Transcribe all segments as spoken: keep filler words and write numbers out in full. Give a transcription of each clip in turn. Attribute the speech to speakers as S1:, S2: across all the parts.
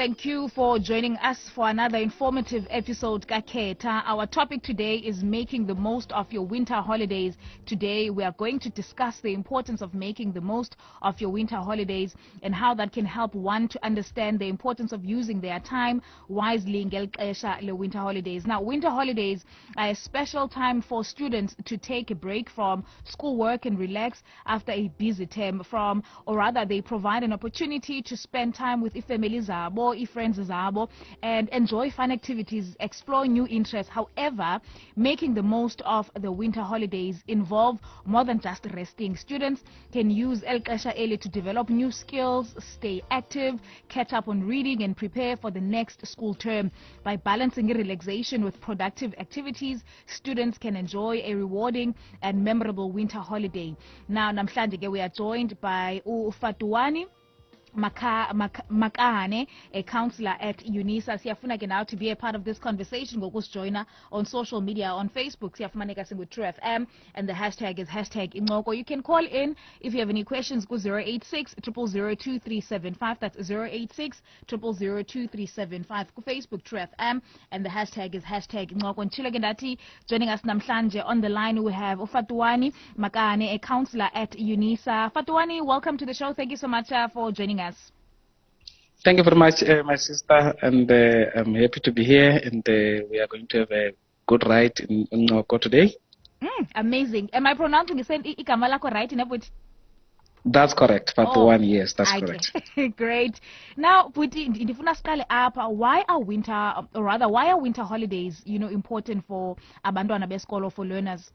S1: thank you for joining us for another informative episode, Kaketa. Our topic today is making the most of your winter holidays. Today we are going to discuss the importance of making the most of your winter holidays and how that can help one to understand the importance of using their time wisely in the winter holidays. Now, winter holidays are a special time for students to take a break from schoolwork and relax after a busy term from, or rather they provide an opportunity to spend time with families zabo, friends zabo, and enjoy fun activities, explore new interests. However, making the most of the winter holidays involve more than just resting. Students can use El Qesha Early to develop new skills, stay active, catch up on reading, and prepare for the next school term. By balancing relaxation with productive activities, students can enjoy a rewarding and memorable winter holiday. Now, namhlanje we are joined by uFatuwani Maka, Maka, Makane, a counselor at UNISA. Siyafuna ke now to be a part of this conversation. Join us on social media, on Facebook. Siyafumaneka with True F M, and the hashtag is hashtag Inqoko. You can call in if you have any questions. Go zero eight six, zero zero zero, two three seven five. That's zero eight six, zero zero zero, two three seven five. Go Facebook True F M, and the hashtag is hashtag Inqoko. And Chilagendati joining us namhlanje on the line. We have uFatuwani Makane, a counselor at UNISA. Fatuwani, welcome to the show. Thank you so much uh, for joining us.
S2: Thank you very much, uh, my sister, and uh, I'm happy to be here, and uh, we are going to have a good ride in Inqoko today.
S1: Mm, amazing. Am I pronouncing it igama lakho right in Buti?
S2: That's correct. Fatuwani, oh, yes, that's
S1: okay.
S2: correct.
S1: Great. Now, Buti, ndifuna siqale apha, why are winter, or rather, why are winter holidays, you know, important for abantwana besikolo, for learners?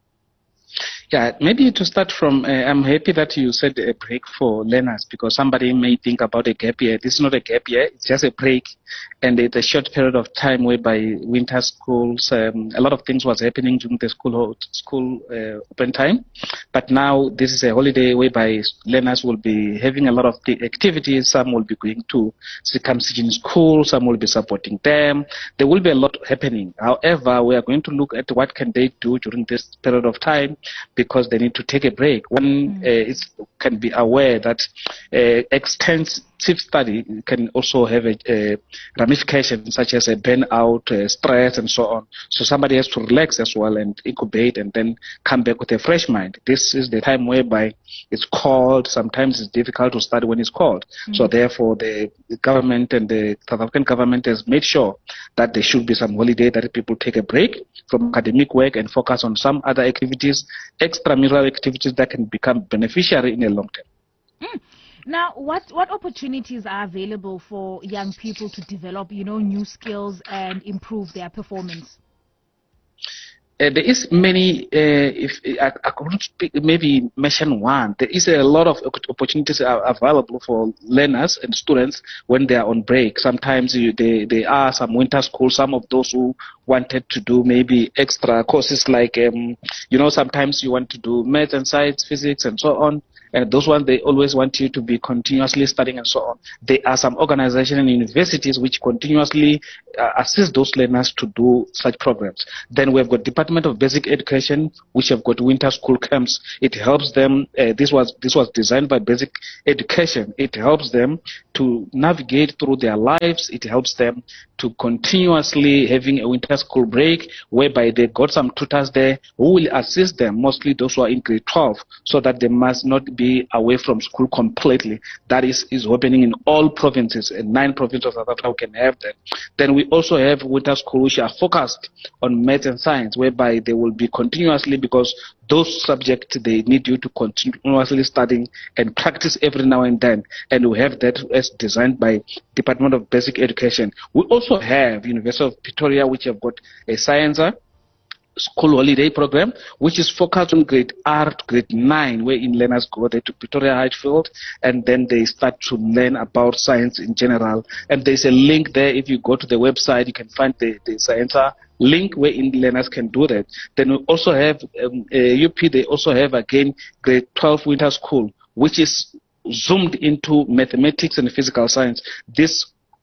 S2: Yeah, maybe to start from, uh, I'm happy that you said a break for learners, because somebody may think about a gap year. This is not a gap year, it's just a break, and it's a short period of time whereby winter schools, um, a lot of things was happening during the school school uh, open time, but now this is a holiday whereby learners will be having a lot of activities. Some will be going to circumcision school, some will be supporting them. There will be a lot happening. However, we are going to look at what can they do during this period of time, because they need to take a break. One mm. uh, is, can be aware that uh, extensive study can also have a, a ramification such as a burnout, uh, stress, and so on. So somebody has to relax as well and incubate and then come back with a fresh mind. This is the time whereby it's cold. Sometimes it's difficult to study when it's cold. Mm. So therefore, the, the government and the South African government has made sure that there should be some holiday, that people take a break from academic work and focus on some other activities, extramural activities that can become beneficiary in the long term.
S1: Mm. Now, what what opportunities are available for young people to develop, you know, new skills and improve their performance?
S2: Uh, there is many, uh, if I, I could speak, maybe mention one. There is a lot of opportunities are available for learners and students when they are on break. Sometimes you, they, there are some winter schools, some of those who wanted to do maybe extra courses like, um, you know, sometimes you want to do math and science, physics, and so on. And those ones, they always want you to be continuously studying and so on. There are some organizations and universities which continuously uh, assist those learners to do such programs. Then we have got Department of Basic Education, which have got winter school camps. It helps them, uh, this was this was designed by Basic Education. It helps them to navigate through their lives. It helps them to continuously having a winter school break, whereby they got some tutors there who will assist them, mostly those who are in grade twelve, so that they must not be away from school completely. That is, is happening in all provinces, and nine provinces of South Africa can have that. Then we also have winter schools which are focused on math and science, whereby they will be continuously, because those subjects, they need you to continuously studying and practice every now and then. And we have that as designed by Department of Basic Education. We also have University of Pretoria, which have got a science school holiday program, which is focused on grade R to grade nine, where in learners go there to Pretoria Highfield, and then they start to learn about science in general. And there's a link there. If you go to the website, you can find the, the science link where in learners can do that. Then we also have um, uh, U P, they also have again grade twelve winter school, which is zoomed into mathematics and physical science. This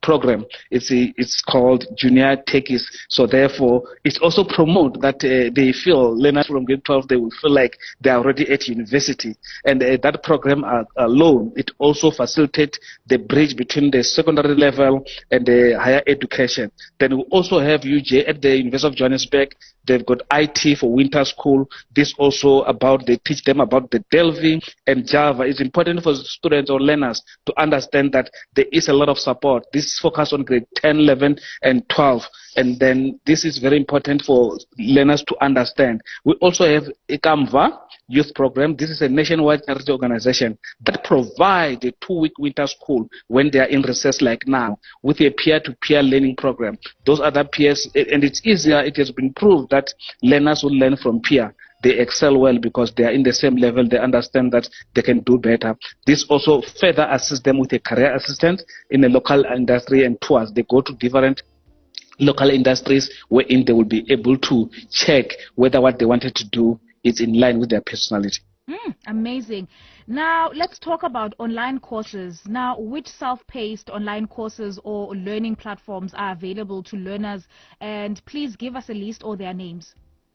S2: program. It's a, it's called Junior Techies. So therefore, it also promote that uh, they feel learners from grade twelve, they will feel like they are already at university. And uh, that program uh, alone, it also facilitates the bridge between the secondary level and the higher education. Then we also have U J at the University of Johannesburg. They've got I T for winter school. This also about, they teach them about the Delphi and Java. It's important for students or learners to understand that there is a lot of support. This is focused on grade ten, eleven, and twelve. And then this is very important for learners to understand. We also have ICAMVA youth program. This is a nationwide charity organization that provides a two-week winter school when they are in recess like now with a peer-to-peer learning program. Those other peers, and it's easier, it has been proved that learners who learn from peer, they excel well because they are in the same level. They understand that they can do better. This also further assists them with a career assistant in the local industry and tours. They go to different local industries wherein they will be able to check whether what they wanted to do is in line with their personality.
S1: Mm, amazing. Now, let's talk about online courses. Now, which self-paced online courses or learning platforms are available to learners? And please give us a list or their names.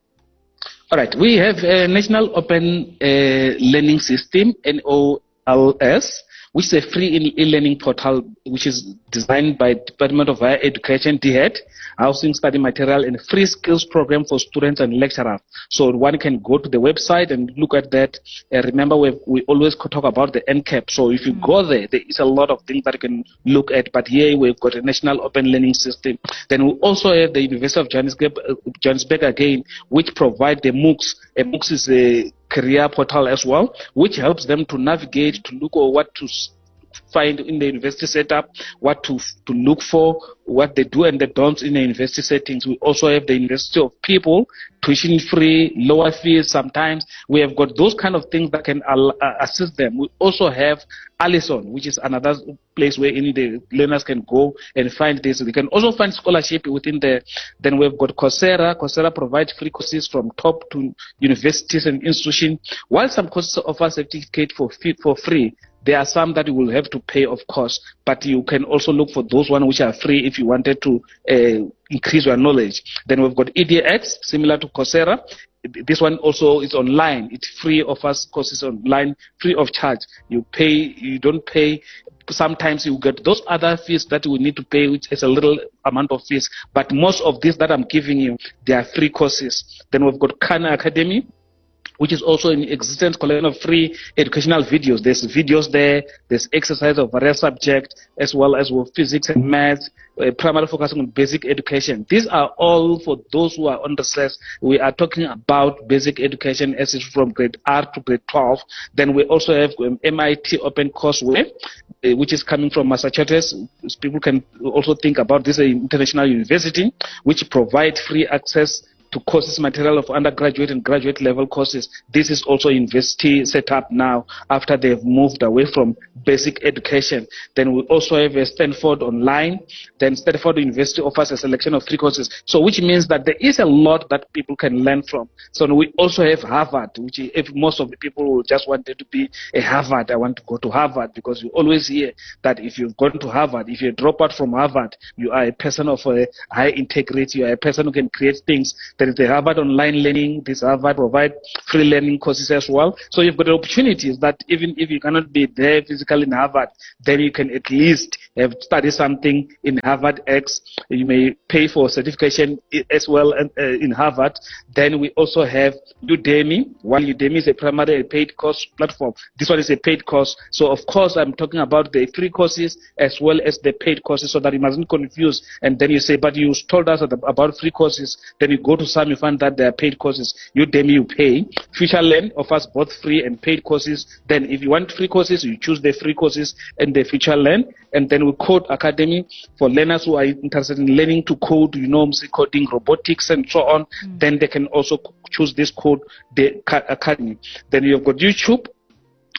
S2: All right. We have a National Open uh, Learning System, N O L S, which is a free e-learning portal which is designed by Department of Higher Education, D H E D, housing study material and free skills program for students and lecturers. So one can go to the website and look at that. Uh, remember, we we always talk about the N C A P. So if you mm. go there, there is a lot of things that you can look at. But here we've got a National Open Learning System. Then we also have the University of Johannesburg, uh, Johannesburg again, which provide the MOOCs. A MOOCs is a career portal as well, which helps them to navigate, to look at what to find in the university setup, what to to look for, what they do and the don'ts in the university settings. We also have the University of People, tuition free, lower fees sometimes. We have got those kind of things that can uh, assist them. We also have Allison, which is another place where any the learners can go and find this. They can also find scholarship within the. Then we've got Coursera. Coursera provides free courses from top to universities and institutions. While some courses offer certificate for for free, there are some that you will have to pay, of course, but you can also look for those ones which are free if you wanted to uh, increase your knowledge. Then we've got E D X, similar to Coursera. This one also is online. It's free, offers courses online, free of charge. You pay, you don't pay. Sometimes you get those other fees that you need to pay, which is a little amount of fees. But most of these that I'm giving you, they are free courses. Then we've got Khan Academy, which is also in existence, collection of free educational videos. There's videos there, there's exercise of various subjects, as well as with physics and maths, uh, primarily focusing on basic education. These are all for those who are on recess. We are talking about basic education as it's from grade R to grade twelve. Then we also have um, M I T Open Courseware, uh, which is coming from Massachusetts. People can also think about this uh, international university, which provide free access to courses material of undergraduate and graduate level courses. This is also university set up now after they've moved away from basic education. Then we also have a Stanford Online. Then Stanford University offers a selection of free courses. So which means that there is a lot that people can learn from. So we also have Harvard, which if most of the people will just wanted to be a Harvard, I want to go to Harvard, because you always hear that if you've gone to Harvard, if you drop out from Harvard, you are a person of a high integrity, you are a person who can create things. There is the Harvard Online Learning. This Harvard provide free learning courses as well. So you've got opportunities that even if you cannot be there physically in Harvard, then you can at least have studied something in Harvard X. You may pay for certification as well uh, in Harvard. Then we also have Udemy. While Udemy is a primary paid course platform, this one is a paid course. So of course I'm talking about the free courses as well as the paid courses, so that you mustn't confuse. And then you say, but you told us about free courses. Then you go to some, you find that they are paid courses. Udemy you pay. FutureLearn offers both free and paid courses. Then if you want free courses, you choose the free courses and the FutureLearn. And then we Code Academy for learners who are interested in learning to code, you know, coding, robotics and so on. Mm. Then they can also choose this Code the Academy. Then you've got YouTube,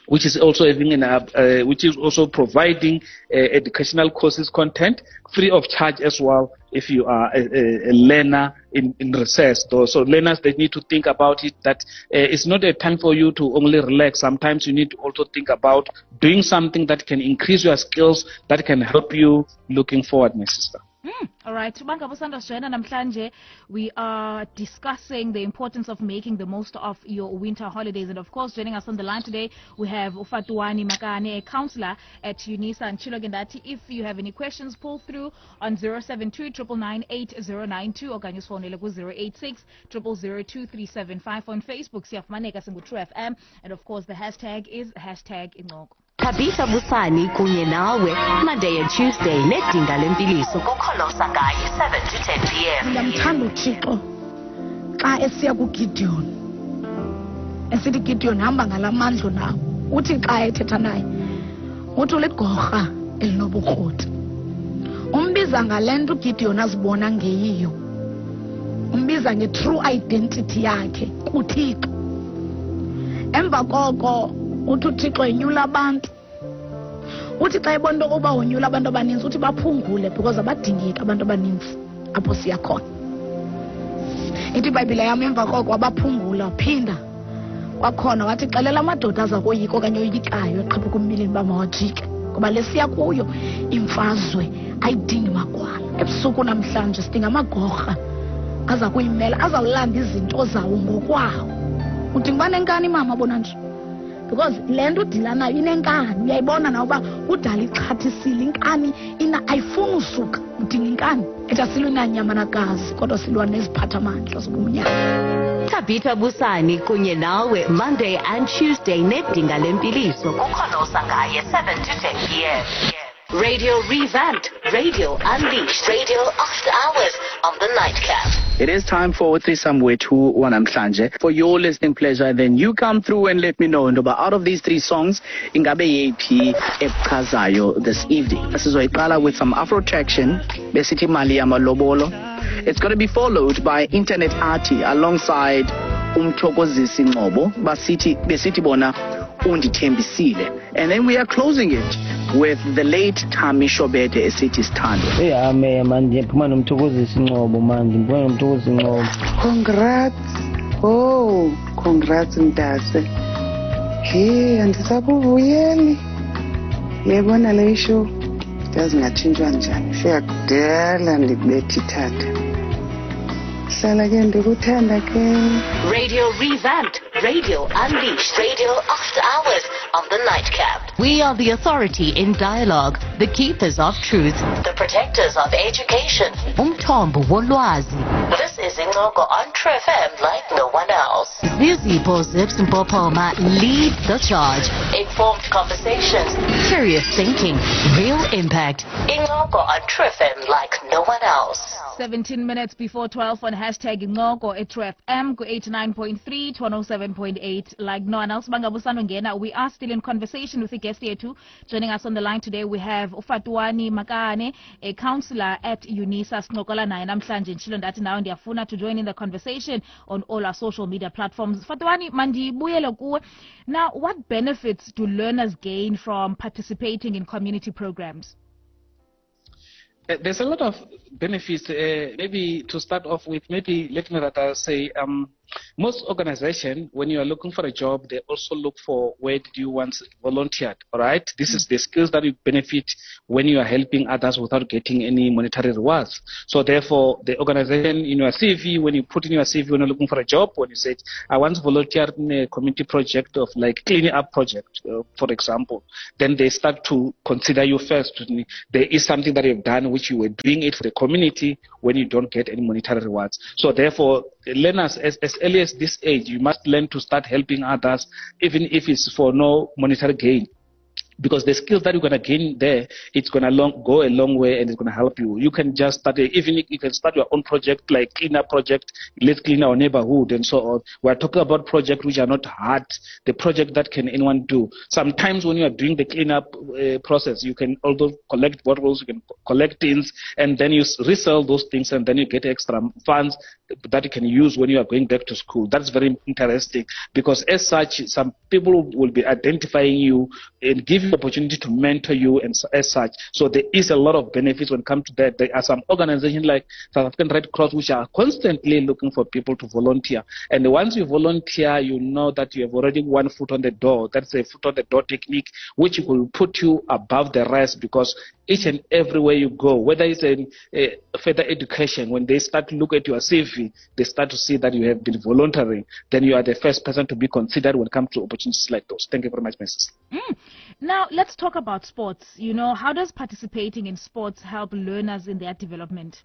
S2: which is also having an, uh, which is also providing uh, educational courses content free of charge as well if you are a, a, a learner in, in recess. So, so learners, they need to think about it, that uh, it's not a time for you to only relax. Sometimes you need to also think about doing something that can increase your skills, that can help you looking forward, my sister.
S1: Mm, all right. We are discussing the importance of making the most of your winter holidays. And of course, joining us on the line today, we have Ufatuani Makane, a counselor at UNISA and Chilogendati. If you have any questions, pull through on zero seven two nine nine eight zero nine two or can use phone zero eight six zero zero zero two three seven five on Facebook, Siafumaneka Singu F M. And of course, the hashtag is hashtag Ingoko.
S3: Tabitha Busani kunye nawe Monday and Tuesday nedinga lembiliso kukholosa ngaye seven to ten p m.
S4: Ngiyamthanda uThixo xa esiya kuGideon. Esithi Gideon hamba ngalamandla nawo. Uthi xa ethetha naye uthi uligorha elinobukroti. Umbiza ngalento uGideon azibona ngeyiyo. Umbiza ngetrue identity yakhe kuThixo. Emva koko uthi uThixo enyula abantu. Uthi xa ebona ukuba unyula abantu abaninzi uthi baphungule because abadingeki abantu abaninzi apho siya khona. Ithi iBhayibhile yami emva koko wabaphungula phinda kwakhona wathi xelela amadoda aza koyika okanye oyikayo eqhipha kumbilini bamawajike ngoba lesiya kuyo imfazwe ayidingi magwala. Ebusuku namhlanje sidinga amagorha aza kuyimela azawulanda izinto zawo ngokwawo. Uthi ngibane nkani mama bona nje because lento udila nayo inenkani. Uyayibona na uba udala ixhathisile inkani ina ayifuni usuka udinga inkani. Ethi asilwe nanyama nagazi kodwa silwa neziphathamandla zobunyama.
S3: Tabitha Busani kunye nawe Monday and Tuesday nedinga lempiliso kukholosa ngaye seven to ten p m. Radio revamped, radio unleashed, radio after hours on the nightcap.
S5: It is time for Thisam Wetu Wanamhlanje. For your listening pleasure, then you come through and let me know. And out of these three songs, Ingabe Yepi Epkazayo this evening. This is Waipala with some Afro-traction, Besiti Maliama Lobolo. It's going to be followed by Internet Arty alongside Umthokozisi Ngobo, Basiti Besiti Bona Undithembisile. And then we are closing it with the late Tami Shobede esithi Sithando.
S6: Yeah, man, manje phuma nomthokozisi Ngobo manje, ngibona nomthokozisi Ngobo.
S7: Congrats. Oh, congrats Mdase. Hey, andisabuvuyeli. Yebona le show. Yazi ngatshintshwa njani. Siyakudala ndikubethi ithatha. Hlala ke ndikuthanda ke.
S3: Radio revamped, radio unleashed, radio after hours on the nightcap. We are the authority in dialogue, the keepers of truth, the protectors of education. Umthombo wolwazi. This is Ingoko on True F M like no one else. Zizipho Zips and Popoma lead the charge. Informed conversations, curious thinking, real impact. Ingoko on True F M like no one else.
S1: seventeen minutes before twelve on hashtag Ingoko at True F M, go eighty-nine point three to one oh seven point eight. Like no one else, Bangabusano Ngena. We are still in conversation with a guest here too. Joining us on the line today, we have Ufatuani Makane, a counselor at UNISA Snokola na namhlanje Chilogendati now and Diafuna to join in the conversation on all our social media platforms. Fatuani Mandi Buyele kuwe. Now, what benefits do learners gain from participating in community programs?
S2: Uh, there's a lot of benefits. Uh, maybe to start off with, maybe let me rather say, um, most organizations, when you are looking for a job, they also look for where did you once volunteered, all right? This mm-hmm. is the skills that you benefit when you are helping others without getting any monetary rewards. So therefore, the organization in your C V, when you put in your C V, when you're looking for a job, when you say, I once volunteered in a community project of like cleaning up project, uh, for example, then they start to consider you first. There is something that you've done which you were doing it for the community when you don't get any monetary rewards. So therefore, learners as, as early as this age, you must learn to start helping others, even if it's for no monetary gain. Because the skills that you're going to gain there, it's going to long, go a long way and it's going to help you. You can just start, a, even if you can start your own project, like cleanup project, let's clean our neighborhood and so on. We're talking about projects which are not hard, the project that can anyone do. Sometimes when you are doing the cleanup uh, process, you can also collect bottles, you can collect things, and then you resell those things and then you get extra funds. that you can use when you are going back to school. That's very interesting, because as such, some people will be identifying you and give you the opportunity to mentor you and as such. So there is a lot of benefits when it comes to that. There are some organizations like South African Red Cross which are constantly looking for people to volunteer. And once you volunteer, you know that you have already one foot on the door. That's a foot on the door technique, which will put you above the rest, because each and everywhere you go, whether it's in uh, further education, when they start to look at your C V, they start to see that you have been volunteering, then you are the first person to be considered when it comes to opportunities like those. Thank you very much, Missus
S1: Mm. Now, let's talk about sports. You know, how does participating in sports help learners in their development?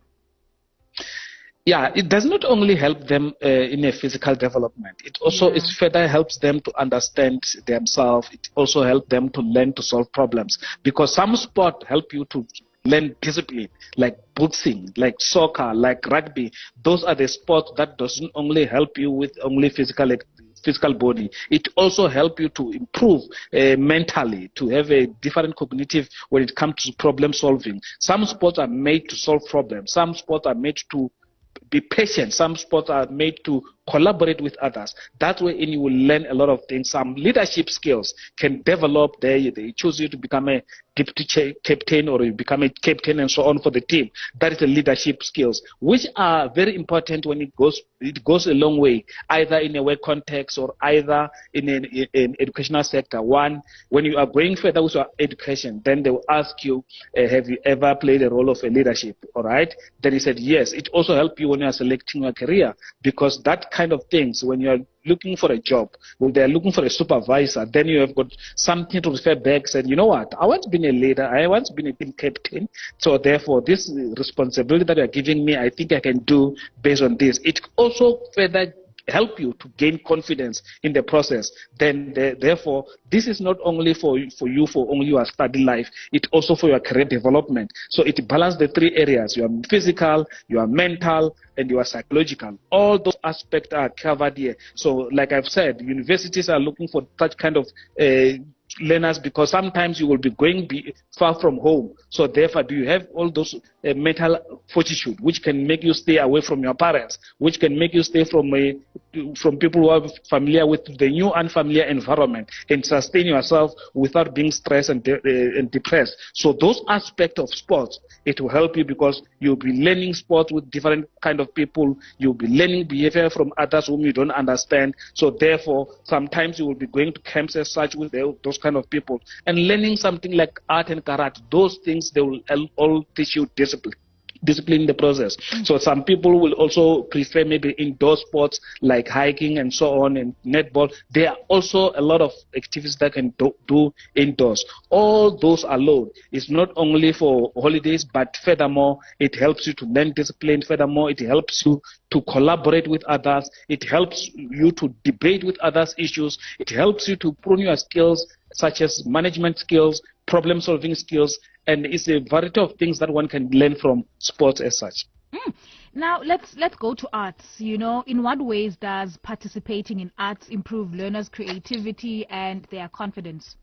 S2: Yeah, it does not only help them uh, in a physical development. It also
S1: Yeah.
S2: it further helps them to understand themselves. It also helps them to learn to solve problems, because some sport help you to learn discipline, like boxing, like soccer, like rugby. Those are the sports that doesn't only help you with only physical physical body. It also helps you to improve uh, mentally, to have a different cognitive when it comes to problem solving. Some sports are made to solve problems. Some sports are made to be patient. Some sports are made to collaborate with others. That way in you will learn a lot of things. Some leadership skills can develop there. They choose you to become a deputy captain, or you become a captain and so on for the team. That is the leadership skills, which are very important when it goes it goes a long way, either in a work context or either in an in, in educational sector. One, when you are going further with your education, then they will ask you, uh, have you ever played a role of a leadership? All right. Then he said yes. It also helps you when you are selecting your career, because that kind of things, when you are looking for a job, when they are looking for a supervisor, then you have got something to refer back, said, you know what, I want to be a leader, I want to be a team captain, so therefore this responsibility that you are giving me, I think I can do based on this. It also further help you to gain confidence in the process. Then the, therefore this is not only for for you for only your study life, it also for your career development. So it balances the three areas: your physical, your mental, and your psychological. All those aspects are covered here. So like I've said, universities are looking for such kind of uh, learners, because sometimes you will be going be far from home. So therefore, do you have all those uh, mental fortitude, which can make you stay away from your parents, which can make you stay from a, from people who are familiar with the new unfamiliar environment, and sustain yourself without being stressed and, de uh, and depressed. So those aspects of sports, it will help you, because you'll be learning sports with different kind of people. You'll be learning behavior from others whom you don't understand. So therefore, sometimes you will be going to camps as such with the, those kind of people, and learning something like art and karate. Those things, they will all teach you discipline. discipline in the process. So some people will also prefer maybe indoor sports like hiking and so on, and netball. There are also a lot of activities that can do, do indoors. All those alone is not only for holidays, but furthermore, it helps you to learn discipline. Furthermore, it helps you to collaborate with others. It helps you to debate with others' issues. It helps you to prune your skills, such as management skills, problem solving skills, and it's a variety of things that one can learn from sports as such.
S1: Mm. Now let's let's go to arts. You know, in what ways does participating in arts improve learners' creativity and their confidence?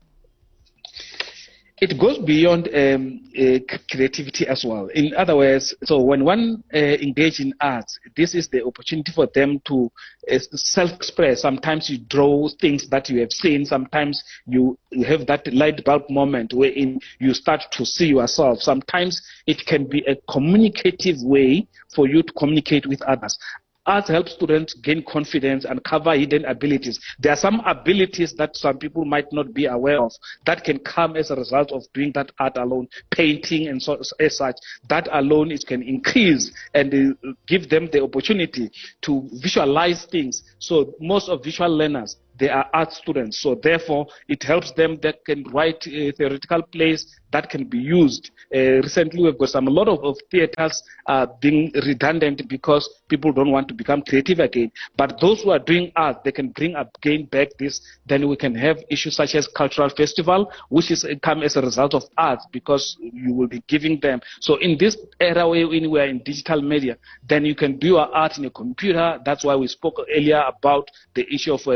S2: It goes beyond um, uh, creativity as well. In other words, so when one uh, engages in arts, this is the opportunity for them to uh, self-express. Sometimes you draw things that you have seen. Sometimes you have that light bulb moment wherein you start to see yourself. Sometimes it can be a communicative way for you to communicate with others. Arts helps students gain confidence and cover hidden abilities. There are some abilities that some people might not be aware of that can come as a result of doing that art alone, painting and so as such. That alone it can increase and uh, give them the opportunity to visualize things. So most of visual learners, they are art students, so therefore it helps them that can write uh, theoretical plays that can be used. Uh, recently we've got some a lot of, of theaters uh, being redundant because people don't want to become creative again. But those who are doing art, they can bring up, gain back this. Then we can have issues such as cultural festival, which is come as a result of art, because you will be giving them. So in this era where we are in digital media, then you can do your art in a computer. That's why we spoke earlier about the issue of a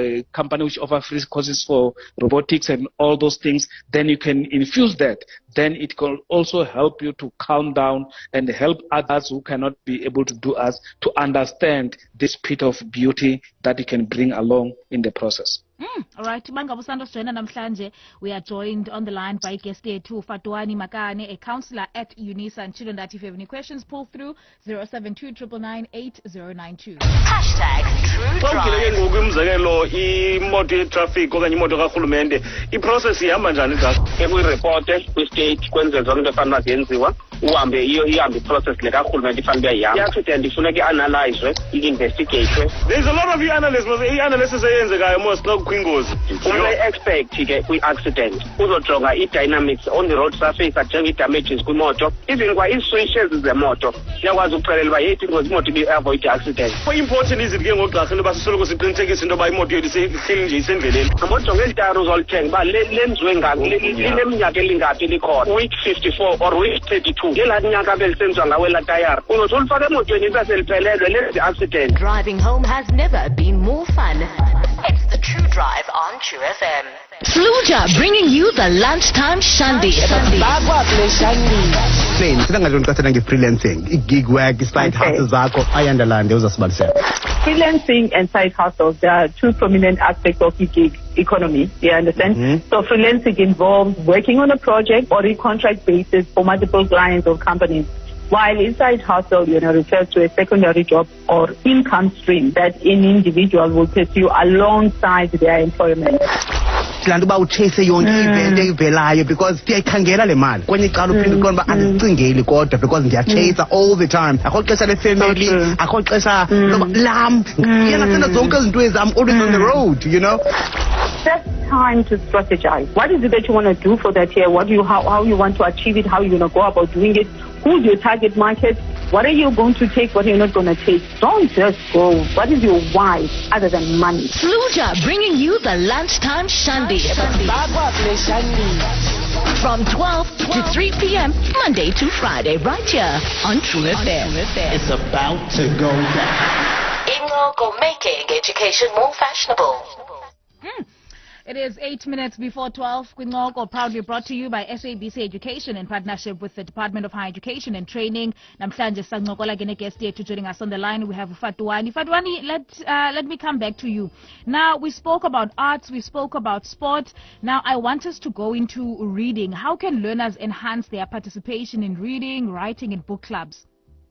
S2: company which offer free courses for robotics and all those things, then you can infuse that. Then it can also help you to calm down and help others who cannot be able to do as to understand this bit of beauty that you can bring along in the process.
S1: Mm, all right, Mangabusando Joina Namhlanje, we are joined on the line by guest two Fatwani Makane, a counselor at UNISA. And children, that if you have any questions, pull through zero seven two nine nine eight zero nine two.
S3: Hashtag True Drive.
S8: Ngokumzekelo imoto yetraffic okanye imoto karhulumente iprocess ihamba njani kahle ekuyireporte kwi-state kwenze zonke into efanele zenziwa uhambe iyo ihambe iprocess le karhulumente ifanele uyayihamba i-accident ifuneka i-analyzwe i-investigatwe. There's a lot of i-analysis i-analysis eyenzekayo most xa kukho ingozi. Umntu expect ke kwi-accident uzojonga i-dynamics on the road surface ajonge i-damages kwimoto, even kwa ii-switches zemoto uyakwazi ukuxelela uba yethi ingozi imoto ibe-avoid i-accident. How important is it ke ngogqirha into yoba sisoloko siqinisekise into yoba imoto yethu ihleli nje isendleleni? Ngojonga eli tayari uzolithenga uba lenziwe lineminyaka elingaphi likhona, week fifty-four or week thirty-two ngelaa nyaka belisenziwa ngawo elaa tayari uzothi ulifake emotweni isaseliphelelwe lenze i-accident.
S3: Driving home has never been more fun. It's the True Drive on True F M. Fluja bringing you the lunchtime shandy.
S9: Freelancing, gig work, side hustles, I underline those are
S10: freelancing and side hustles, there are two prominent aspects of the gig economy. You understand? Mm-hmm. So freelancing involves working on a project or a contract basis for multiple clients or companies. While inside hustle, you know, refers to a secondary job or income stream that an individual will pursue alongside their employment.
S9: Chase yonke ivente evelayo because siyayikhangela le mali kwenye icala uphinde uqonda uba andicingeli kodwa because ndiyachase all the time akho xesha le-family akho xesha lam iyangasenza zonke izinto ezam always on the road, you know.
S10: That's time to strategize. What is it that you want to do for that year? What do you how, how you want to achieve it? How you going to go about doing it? Who's your target market? What are you going to take? What are you not going to take? Don't just go. What is your why other than money?
S3: Fluja bringing you the lunchtime shandy. From twelve to three p.m. Monday to Friday, right here on True F M.
S9: It's about to go down.
S3: Ingo making education more fashionable.
S1: Mm. It is eight minutes before twelve. Kwinoko, proudly brought to you by S A B C Education in partnership with the Department of Higher Education and Training. Namhlanje sancokola ke guest yethu joining us on the line. We have Fatwani. Fatwani, let uh, let me come back to you. Now, we spoke about arts, we spoke about sport. Now, I want us to go into reading. How can learners enhance their participation in reading, writing, and book clubs?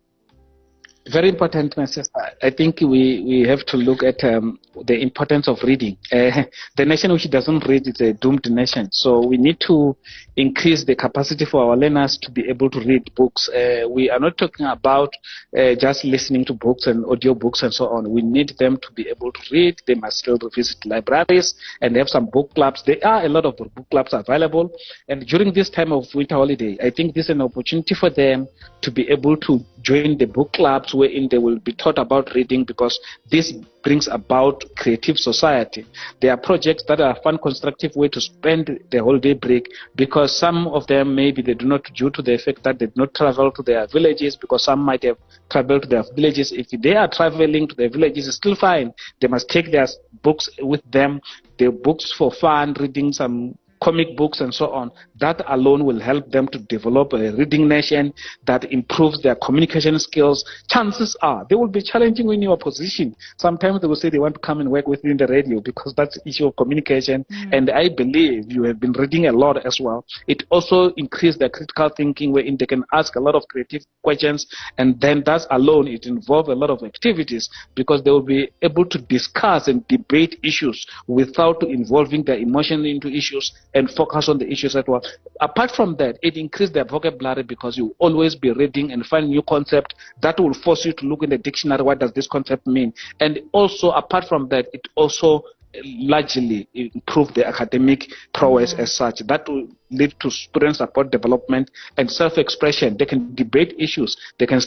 S2: Very important, my sister. I think we, we have to look at um, the importance of reading. Uh, the nation which doesn't read is a doomed nation. So we need to increase the capacity for our learners to be able to read books. Uh, we are not talking about uh, just listening to books and audio books and so on. We need them to be able to read. They must still visit libraries and have some book clubs. There are a lot of book clubs available. And during this time of winter holiday, I think this is an opportunity for them to be able to join the book clubs wherein they will be taught about reading, because this brings about creative society. There are projects that are a fun, constructive way to spend the holiday break, because some of them maybe they do not, due to the effect that they do not travel to their villages, because some might have traveled to their villages. If they are traveling to their villages, it's still fine. They must take their books with them, their books for fun, reading some comic books and so on. That alone will help them to develop a reading nation that improves their communication skills. Chances are they will be challenging in your position. Sometimes they will say they want to come and work with you in the radio because that's the issue of communication. Mm. And I believe you have been reading a lot as well. It also increases their critical thinking, wherein they can ask a lot of creative questions, and then that alone, it involves a lot of activities, because they will be able to discuss and debate issues without involving their emotion into issues and focus on the issues at well. Apart from that, it increases their vocabulary, because you always be reading and find new concept that will force you to look in the dictionary. What does this concept mean? And also, apart from that, it also largely improve the academic prowess mm-hmm. as such. That will lead to student support development and self-expression. They can debate issues. They can